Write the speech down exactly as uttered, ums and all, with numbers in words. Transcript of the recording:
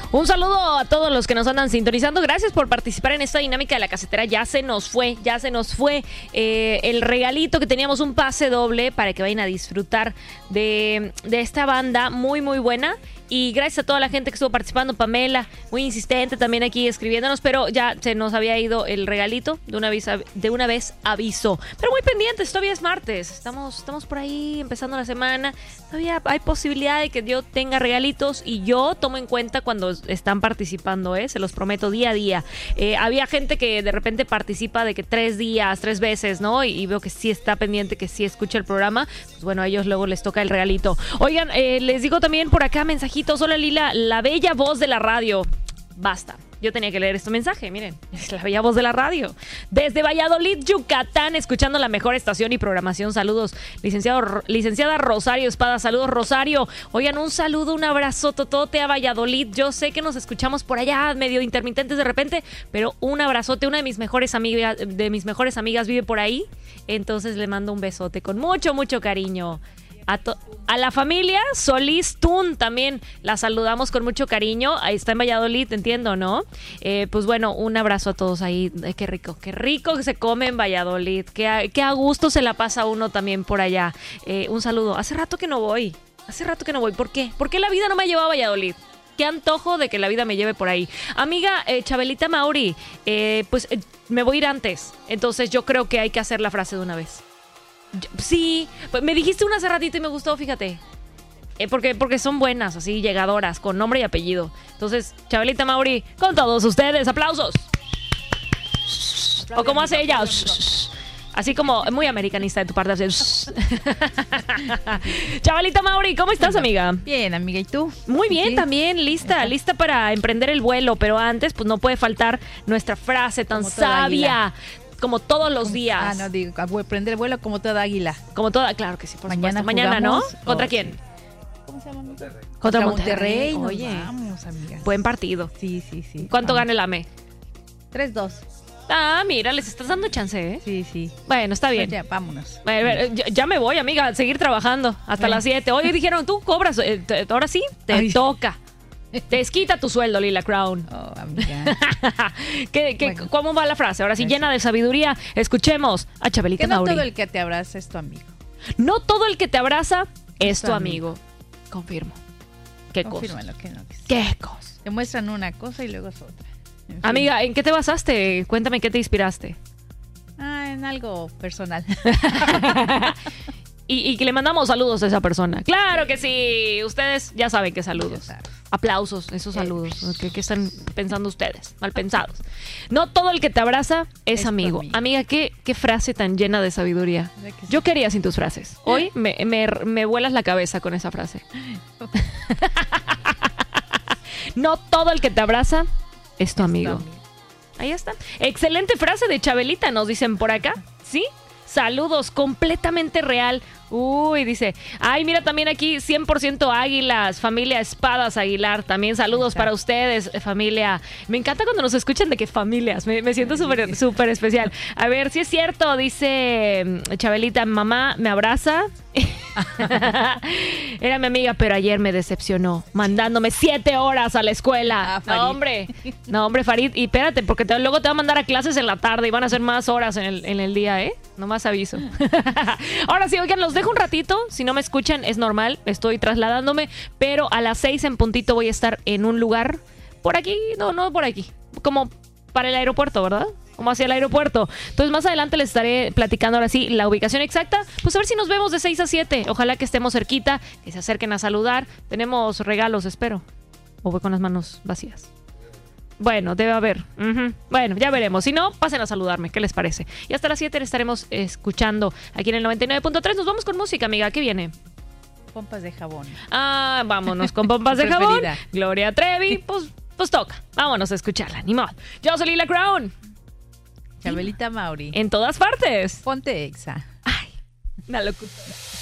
Un saludo a todos los que nos andan sintonizando. Gracias por participar en esta dinámica de la casetera. Ya se nos fue, ya se nos fue eh, el regalito que teníamos, un pase doble para que vayan a disfrutar de, de esta banda muy, muy buena. Y gracias a toda la gente que estuvo participando. Pamela, muy insistente también aquí escribiéndonos, pero ya se nos había ido el regalito. De una vez, de una vez aviso. Pero muy pendientes, todavía es martes. Estamos, estamos por ahí empezando la semana. Todavía hay posibilidad de que yo tenga regalitos y yo tomo en cuenta cuando están participando, ¿eh? Se los prometo día a día. Eh, había gente que de repente participa de que tres días, tres veces, ¿no? Y, y veo que sí está pendiente, que sí escucha el programa. Pues bueno, a ellos luego les toca el regalito. Oigan, eh, les digo también por acá mensajitos. Hola Lila, la bella voz de la radio. Basta, yo tenía que leer este mensaje, miren, es la bella voz de la radio. Desde Valladolid, Yucatán, escuchando la mejor estación y programación. Saludos, licenciado, licenciada Rosario Espada. Saludos, Rosario. Oigan, un saludo, un abrazo, totote a Valladolid. Yo sé que nos escuchamos por allá, medio intermitentes de repente, pero un abrazote. Una de mis mejores amigas, de mis mejores amigas vive por ahí, entonces le mando un besote con mucho, mucho cariño. A, to- a la familia Solís Tun también la saludamos con mucho cariño. Ahí está en Valladolid, entiendo, ¿no? Eh, pues bueno, un abrazo a todos ahí. Ay, qué rico, qué rico que se come en Valladolid. Qué a, qué a gusto se la pasa uno también por allá. Eh, un saludo. Hace rato que no voy. Hace rato que no voy. ¿Por qué? ¿Por qué la vida no me ha llevado a Valladolid? Qué antojo de que la vida me lleve por ahí. Amiga, eh, Chabelita Mauri, eh, pues eh, me voy a ir antes. Entonces yo creo que hay que hacer la frase de una vez. Yo, sí, pues me dijiste una hace ratito y me gustó, fíjate. Eh, porque, porque son buenas, así, llegadoras, con nombre y apellido. Entonces, Chabelita Mauri, con todos ustedes, aplausos. Aplaude, o como hace ella. Así como muy americanista de tu parte. Chabelita Mauri, ¿cómo estás, amiga? Bien, amiga, ¿y tú? Muy bien, ¿Sí? también, lista, lista para emprender el vuelo. Pero antes, pues no puede faltar nuestra frase tan Como toda sabia. águila. Como todos los días. Ah, no, digo, voy a prender el vuelo como toda águila. Como toda, claro que sí, por Mañana supuesto. Mañana, ¿no? jugamos, ¿Contra oh, quién? sí. ¿Cómo se llama? Contra, Contra Monterrey. Monterrey. Nos Oye, vamos, amigas. buen partido. Sí, sí, sí. ¿Cuánto vamos. gana el A M E? tres dos. Ah, mira, les estás dando chance, ¿eh? Sí, sí. Bueno, está bien. Pues ya, vámonos. A ver, ya, ya me voy, amiga, a seguir trabajando hasta Bueno. las siete. Oye, dijeron, tú cobras, eh, te- ahora sí, te Ay. toca. Desquita tu sueldo, Lila Crown. Oh, amiga. ¿Qué, qué, Bueno. ¿Cómo va la frase? Ahora sí, Eso. llena de sabiduría. Escuchemos a Chabelita Que no Mauri. todo el que te abraza es tu amigo. No todo el que te abraza es Es tu tu amigo. Confirmo. ¿Qué cosa? Confírmalo, que no. Que sí. ¿Qué cosa? Te muestran una cosa y luego es otra. En fin. Amiga, ¿en qué te basaste? Cuéntame, ¿en qué te inspiraste? Ah, en algo personal. y, y que le mandamos saludos a esa persona. Claro que sí. Ustedes ya saben que saludos. Ya sabes. Aplausos, esos saludos. ¿Qué, qué están pensando ustedes? Mal pensados. No todo el que te abraza es, Es tu amigo. amigo. Amiga, ¿qué, qué frase tan llena de sabiduría. ¿Verdad que sí? Yo quería sin tus frases. Hoy me, me, me vuelas la cabeza con esa frase. No todo el que te abraza es tu Es tu amigo. amigo. Ahí está. Excelente frase de Chabelita, nos dicen por acá. ¿Sí? Saludos, completamente real. Uy, dice, ay, mira también aquí cien por ciento Águilas, familia Espadas Aguilar. También saludos para ustedes, eh, familia. Me encanta cuando nos escuchan de que familias, me, me siento súper súper especial. A ver, si es cierto, dice mm, Chabelita, mamá me abraza. Era mi amiga, pero ayer me decepcionó, mandándome siete horas a la escuela. Ah, Farid. no, hombre, no, hombre, Farid, y espérate, porque te- luego te va a mandar a clases en la tarde y van a ser más horas en el, en el día, ¿eh? Nomás aviso. Ahora sí, oigan, los dejo un ratito. Si no me escuchan, es normal, estoy trasladándome, pero a las seis en puntito voy a estar en un lugar por aquí, no, no por aquí, como para el aeropuerto, ¿verdad? Como hacia el aeropuerto. Entonces más adelante les estaré platicando ahora sí la ubicación exacta. Pues a ver si nos vemos de seis a siete. Ojalá que estemos cerquita, que se acerquen a saludar. Tenemos regalos, espero. O voy con las manos vacías. Bueno, debe haber. Ujú. Bueno, ya veremos. Si no, pasen a saludarme. ¿Qué les parece? Y hasta las siete le estaremos escuchando aquí en el noventa y nueve punto tres. Nos vamos con música, amiga. ¿Qué viene? Pompas de jabón. Ah, vámonos con pompas de jabón. Preferida. Gloria Trevi. Pues, pues toca. Vámonos a escucharla. Ni modo. Yo soy Lila Crown. Chabelita Mauri. En todas partes. Ponte exa. Ay, una locura.